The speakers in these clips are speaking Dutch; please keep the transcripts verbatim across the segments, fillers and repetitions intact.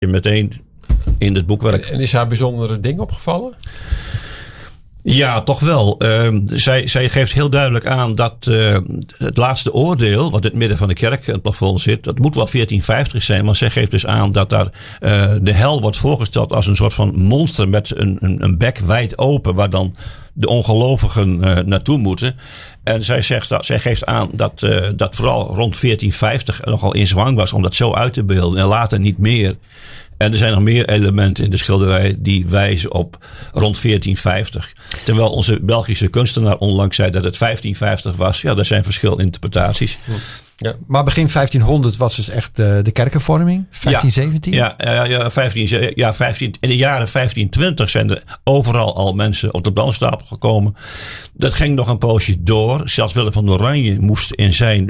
meteen in het boekwerk. En is haar bijzondere ding opgevallen? Ja, toch wel. Uh, zij, zij geeft heel duidelijk aan dat uh, het laatste oordeel, wat in het midden van de kerk in het plafond zit, dat moet wel veertien vijftig zijn, maar zij geeft dus aan dat daar uh, de hel wordt voorgesteld als een soort van monster met een, een, een bek wijd open, waar dan de ongelovigen uh, naartoe moeten. En zij, zegt dat, zij geeft aan dat uh, dat vooral rond veertien vijftig nogal in zwang was om dat zo uit te beelden en later niet meer. En er zijn nog meer elementen in de schilderij die wijzen op rond veertien vijftig. Terwijl onze Belgische kunstenaar onlangs zei dat het vijftien vijftig was. Ja, er zijn verschillende interpretaties. Ja. Maar begin vijftienhonderd was dus echt uh, de kerkenvorming? vijftien zeventien? Ja, ja, ja, vijftien, ja vijftien, in de jaren vijftien twintig zijn er overal al mensen op de brandstapel gekomen. Dat ging nog een poosje door. Zelfs Willem van Oranje moest in zijn,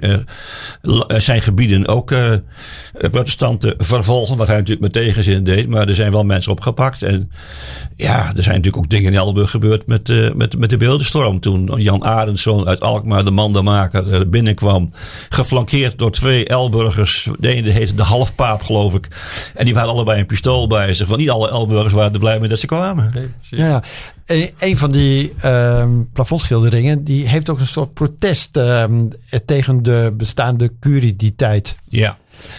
uh, zijn gebieden ook uh, protestanten vervolgen. Wat hij natuurlijk met tegenzin deed. Maar er zijn wel mensen opgepakt. En ja, er zijn natuurlijk ook dingen in Elburg gebeurd met, uh, met, met de beeldenstorm. Toen Jan Arendszoon uit Alkmaar, de mandenmaker, uh, binnenkwam. Geflankeerd door twee Elburgers. De ene heette de halfpaap, geloof ik. En die waren allebei een pistool bij zich. Want niet alle Elburgers waren er blij mee dat ze kwamen. Nee, ja, ja. Een, een van die uh, plafondschilderingen, die heeft ook een soort protest uh, tegen de bestaande curie die tijd. Ja,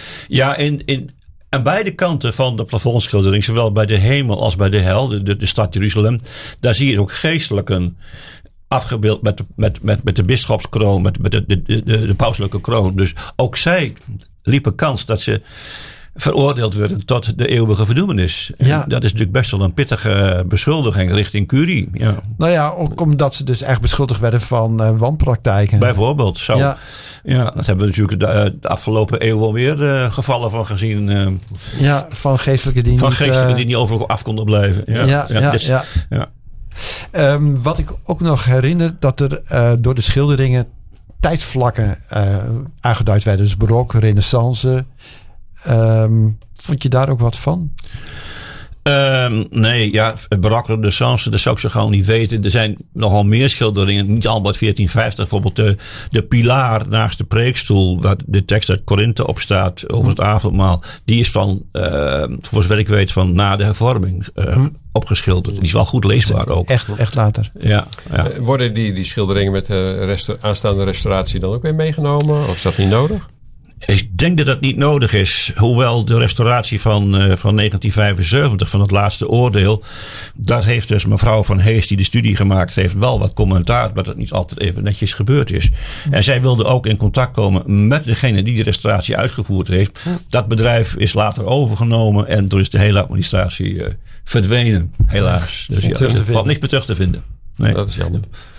ja in, in, aan beide kanten van de plafondschildering, zowel bij de hemel als bij de hel, de, de, de stad Jeruzalem, daar zie je ook geestelijken afgebeeld met, met, met, met de bisschopskroon, met, met de, de, de, de pauselijke kroon. Dus ook zij liepen kans dat ze veroordeeld werden tot de eeuwige verdoemenis. Ja. Dat is natuurlijk best wel een pittige beschuldiging richting curie. Ja. Nou ja, ook omdat ze dus echt beschuldigd werden van uh, wanpraktijken. Bijvoorbeeld. Zo. Ja. Ja, dat hebben we natuurlijk de, de afgelopen eeuw wel weer uh, gevallen van gezien. Uh, ja, van geestelijke die van niet... Van geestelijke die niet overal af konden blijven. Ja, ja, ja. ja, dit, ja. ja. Um, wat ik ook nog herinner, dat er uh, door de schilderingen tijdsvlakken uh, aangeduid werden. Dus barok, renaissance. Um, vond je daar ook wat van? Um, nee, ja, barok, renaissance, dat zou ik zo gauw niet weten. Er zijn nogal meer schilderingen, niet allemaal uit veertien vijftig. Bijvoorbeeld de, de pilaar naast de preekstoel, waar de tekst uit Korinthe op staat over het avondmaal. Die is van, uh, voor zover ik weet, van na de hervorming uh, hm. opgeschilderd. Die is wel goed leesbaar ook. Echt, echt later. Ja, ja. Worden die, die schilderingen met de resta- aanstaande restauratie dan ook weer meegenomen? Of is dat niet nodig? Ik denk dat dat niet nodig is. Hoewel de restauratie van, uh, van negentien vijfenzeventig, van het laatste oordeel, daar heeft dus mevrouw Van Hees, die de studie gemaakt heeft, wel wat commentaar, dat het niet altijd even netjes gebeurd is. Mm. En zij wilde ook in contact komen met degene die de restauratie uitgevoerd heeft. Mm. Dat bedrijf is later overgenomen en toen is de hele administratie uh, verdwenen, helaas. Dus ja, er valt niks meer terug te vinden. Nee. Dat is jammer.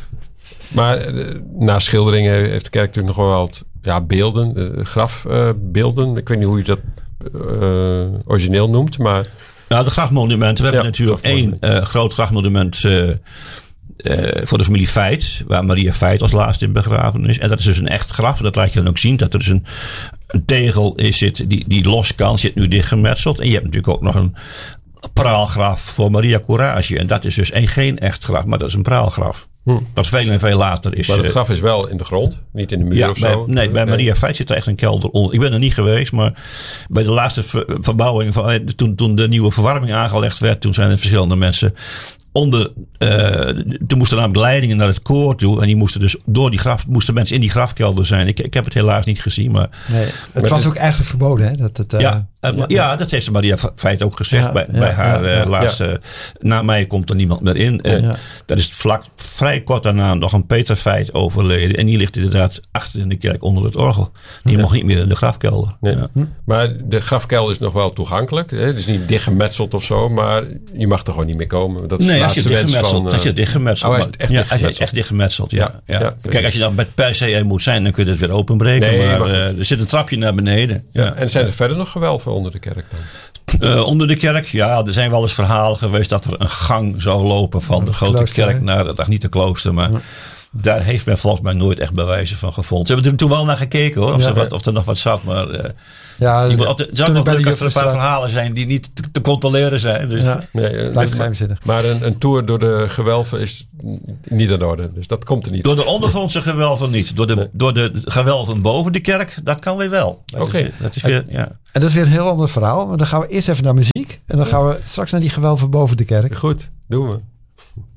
Maar uh, na schilderingen heeft de kerk natuurlijk nog wel wat ja, beelden, uh, grafbeelden. Uh, ik weet niet hoe je dat uh, origineel noemt, maar... Nou, de grafmonumenten. We ja, hebben natuurlijk één uh, groot grafmonument uh, uh, voor de familie Feit, waar Maria Feit als laatste in begraven is. En dat is dus een echt graf. Dat laat je dan ook zien, dat er dus een, een tegel is zit die, die los kan, zit nu dichtgemetseld. En je hebt natuurlijk ook nog een praalgraf voor Maria Courage. En dat is dus een, geen echt graf, maar dat is een praalgraf. Hm. Wat veel en veel later is. Maar het graf is wel in de grond, niet in de muur ja, of bij, zo? Nee, bij nee. Maria Feit zit er echt een kelder onder. Ik ben er niet geweest, maar bij de laatste ver, verbouwing, van, toen, toen de nieuwe verwarming aangelegd werd, toen zijn er verschillende mensen onder, uh, toen moesten namelijk leidingen naar het koor toe. En die moesten dus door die graf, moesten mensen in die grafkelder zijn. Ik, ik heb het helaas niet gezien, maar... Nee, het maar was het, ook eigenlijk verboden, hè? Dat het, uh, ja, uh, ja, ja, dat heeft Maria Feit ook gezegd ja, bij, ja, bij haar ja, ja, uh, laatste... Ja. Na mij komt er niemand meer in. En ja. dat is vlak, vrij kort daarna nog een Peter Feit overleden. En die ligt inderdaad achter in de kerk onder het orgel. Die ja. mocht niet meer in de grafkelder. Nee. Ja. Maar de grafkelder is nog wel toegankelijk. Hè? Het is niet dichtgemetseld of zo, maar je mag er gewoon niet meer komen. Dat is nee, als je dichtgemetseld, uh, als je dichtgemetseld, oh, maar, echt ja, als je echt dichtgemetseld, ja, ja. ja. ja. Kijk, als je dan per se moet zijn, dan kun je het weer openbreken. Nee, maar uh, er zit een trapje naar beneden. Ja. Ja. En zijn er verder nog gewelven onder de kerk dan? Uh, onder de kerk, ja, er zijn wel eens verhalen geweest dat er een gang zou lopen van de grote klooster, kerk naar het Agnietenklooster. Maar daar heeft men volgens mij nooit echt bewijzen van gevonden. Ze hebben er toen wel naar gekeken hoor, of, Ja, ze wat, ja. of er nog wat zat. Maar uh, Ja, je moet altijd, het is ook toen nog ik bij de leuk als er een paar juffrouw verhalen zijn die niet te, te controleren zijn. Dus. Ja, Nee, eh, blijft dus- geheimzinnig. maar een, een tour door de gewelven is niet aan de orde. Dus dat komt er niet. Door de ondergrondse gewelven niet. Door de, Nee. door de gewelven boven de kerk, dat kan weer wel. Dat Oké. is, dat is weer, ja. En dat is weer een heel ander verhaal. Maar dan gaan we eerst even naar muziek. En dan gaan we straks naar die gewelven boven de kerk. Goed, doen we.